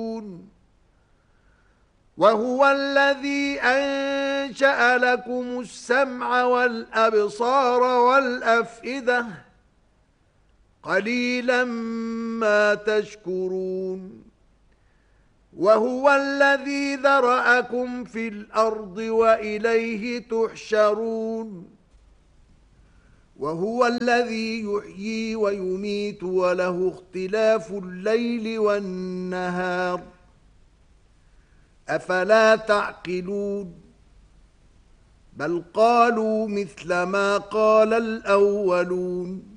وهو الذي أنشأ لكم السمع والأبصار والأفئدة قليلا ما تشكرون وهو الذي ذرأكم في الأرض وإليه تحشرون وهو الذي يحيي ويميت وله اختلاف الليل والنهار أفلا تعقلون بل قالوا مثل ما قال الأولون